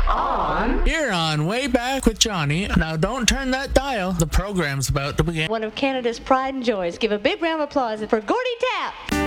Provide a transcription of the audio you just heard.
on. Here on Way Back with Johnny. Now don't turn that dial. The program's about to begin. One of Canada's pride and joys. Give a big round of applause for Gordy Tapp.